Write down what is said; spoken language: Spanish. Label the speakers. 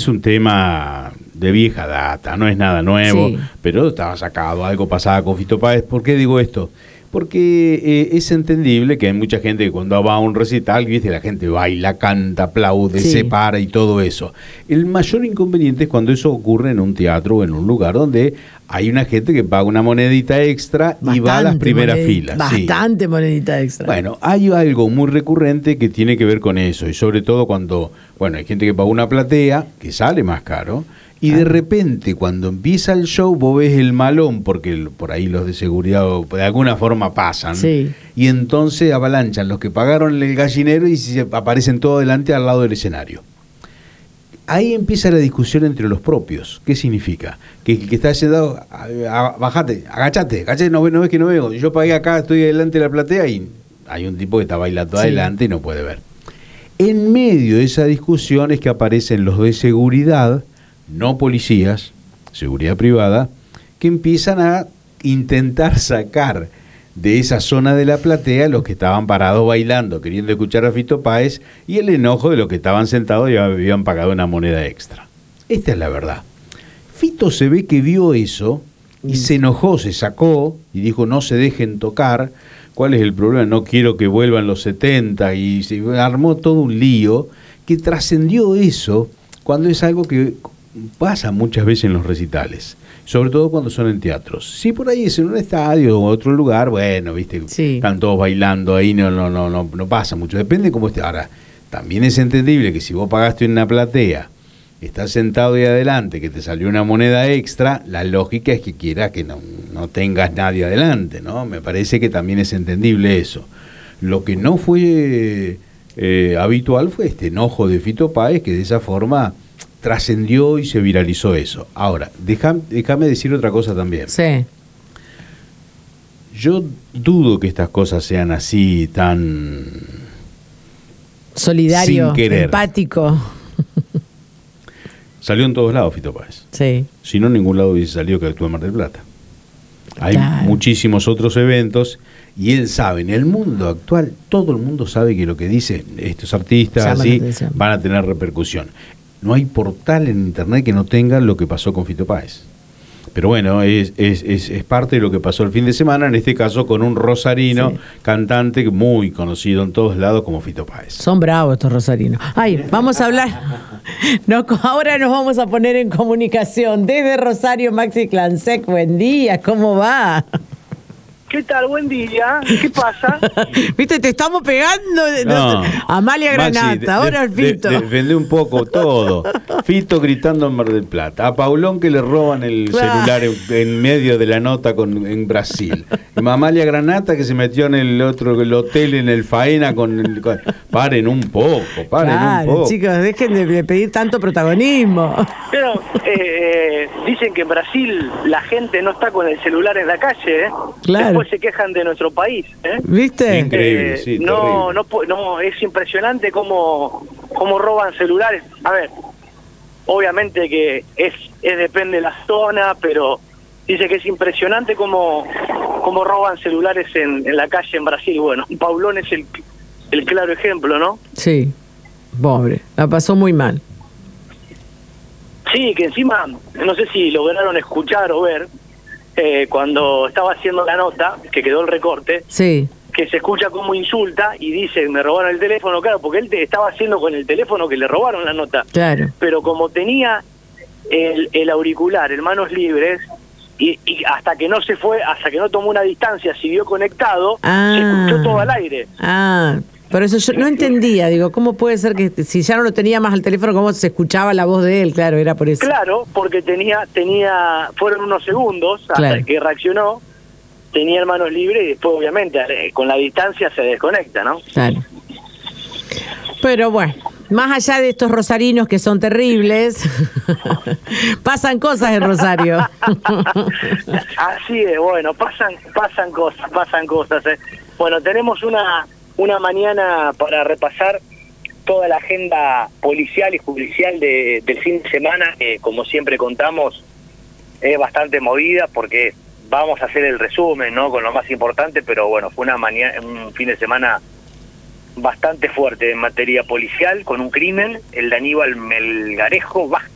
Speaker 1: es un tema de vieja data, no es nada nuevo,
Speaker 2: Sí.
Speaker 1: pero estaba sacado, algo pasaba con Fito Páez. ¿Por qué digo esto? Porque es entendible que hay mucha gente que cuando va a un recital, viste, la gente baila, canta, aplaude,
Speaker 2: Sí.
Speaker 1: se para y todo eso. El mayor inconveniente es cuando eso ocurre en un teatro o en un lugar donde hay una gente que paga una monedita extra y va a las primeras filas. Sí.
Speaker 2: Bastante monedita extra.
Speaker 1: Bueno, hay algo muy recurrente que tiene que ver con eso, y sobre todo cuando, bueno, hay gente que paga una platea, que sale más caro, y de repente cuando empieza el show vos ves el malón, porque por ahí los de seguridad de alguna forma pasan,
Speaker 2: Sí.
Speaker 1: y entonces avalanchan los que pagaron el gallinero y se aparecen todos delante al lado del escenario. Ahí empieza la discusión entre los propios. ¿Qué significa? Que el que está sentado, bajate, agachate, no ves que no veo. Yo pagué acá, estoy delante de la platea y hay un tipo que está bailando
Speaker 2: Sí.
Speaker 1: adelante y no puede ver. En medio de esa discusión es que aparecen los de seguridad, no policías, seguridad privada, que empiezan a intentar sacar de esa zona de la platea los que estaban parados bailando, queriendo escuchar a Fito Páez, y el enojo de los que estaban sentados y habían pagado una moneda extra. Esta es la verdad. Fito se ve que vio eso y se enojó, se sacó y dijo: no se dejen tocar. ¿Cuál es el problema? No quiero que vuelvan los 70, y se armó todo un lío que trascendió eso, cuando es algo que pasa muchas veces en los recitales, sobre todo cuando son en teatros. Si por ahí es en un estadio o otro lugar, bueno, viste,
Speaker 2: Sí.
Speaker 1: están todos bailando ahí, no pasa mucho, depende cómo esté. Ahora, también es entendible que si vos pagaste en una platea, estás sentado ahí adelante, que te salió una moneda extra, la lógica es que quieras que no tengas nadie adelante, ¿no? Me parece que también es entendible eso. Lo que no fue habitual fue este enojo de Fito Páez, que de esa forma trascendió y se viralizó eso. Ahora, déjame decir otra cosa también.
Speaker 2: Sí.
Speaker 1: Yo dudo que estas cosas sean así tan...
Speaker 2: Solidario,
Speaker 1: sin querer.
Speaker 2: empático.
Speaker 1: Salió en todos lados Fito Páez.
Speaker 2: Sí.
Speaker 1: Si no, en ningún lado hubiese salido que actúa en Mar del Plata. Hay
Speaker 2: Claro.
Speaker 1: muchísimos otros eventos y él sabe, en el mundo actual, todo el mundo sabe que lo que dice estos artistas
Speaker 2: Llama la
Speaker 1: así
Speaker 2: atención.
Speaker 1: van a tener repercusión. No hay portal en internet que no tenga lo que pasó con Fito Páez. Pero bueno, es parte de lo que pasó el fin de semana, en este caso con un rosarino,
Speaker 2: Sí.
Speaker 1: cantante muy conocido en todos lados como Fito Páez.
Speaker 2: Son bravos estos rosarinos. Ay, vamos a hablar. No, ahora nos vamos a poner en comunicación desde Rosario. Maxi Clansec, buen día, ¿cómo va?
Speaker 3: ¿Qué tal? Buen día. ¿Qué pasa?
Speaker 2: Viste, te estamos pegando.
Speaker 1: No.
Speaker 2: Amalia
Speaker 1: Maxi,
Speaker 2: Granata, ahora el Fito.
Speaker 1: Defendé un poco todo. Fito gritando en Mar del Plata. A Paulón que le roban el celular en medio de la nota en Brasil. Y Amalia Granata que se metió en el hotel en el Faena Paren un poco,
Speaker 2: Claro,
Speaker 1: un poco.
Speaker 2: chicos, dejen de pedir tanto protagonismo.
Speaker 3: Pero dicen que en Brasil la gente no está con el celular en la calle, ¿eh?
Speaker 2: Claro.
Speaker 3: Después se quejan de nuestro país, ¿eh?
Speaker 2: ¿Viste?
Speaker 1: Increíble, sí,
Speaker 3: no,
Speaker 1: terrible.
Speaker 3: no, es impresionante cómo roban celulares. A ver, obviamente que depende de la zona, pero dice que es impresionante cómo roban celulares en la calle en Brasil. Bueno, Paulón es el claro ejemplo, ¿no?
Speaker 2: Sí, pobre, la pasó muy mal.
Speaker 3: Sí, que encima, no sé si lograron escuchar o ver, cuando estaba haciendo la nota, que quedó el recorte,
Speaker 2: Sí,
Speaker 3: que se escucha como insulta y dice: me robaron el teléfono. Claro, porque él estaba haciendo con el teléfono que le robaron la nota.
Speaker 2: claro.
Speaker 3: Pero como tenía el auricular en manos libres, y hasta que no se fue, hasta que no tomó una distancia, siguió conectado, se escuchó todo al aire.
Speaker 2: Ah, por eso yo no entendía, digo, ¿cómo puede ser que si ya no lo tenía más al teléfono, cómo se escuchaba la voz de él? Claro, era por eso.
Speaker 3: Claro, porque fueron unos segundos hasta
Speaker 2: Claro.
Speaker 3: que reaccionó, tenía en manos libres y después obviamente con la distancia se desconecta, ¿no?
Speaker 2: Claro. Pero bueno, más allá de estos rosarinos que son terribles, pasan cosas en Rosario.
Speaker 3: Así es, bueno, pasan cosas. Bueno, tenemos una mañana para repasar toda la agenda policial y judicial del fin de semana, que como siempre contamos es bastante movida porque vamos a hacer el resumen, ¿no? Con lo más importante, pero bueno, fue un fin de semana bastante fuerte en materia policial, con un crimen, el de Aníbal Melgarejo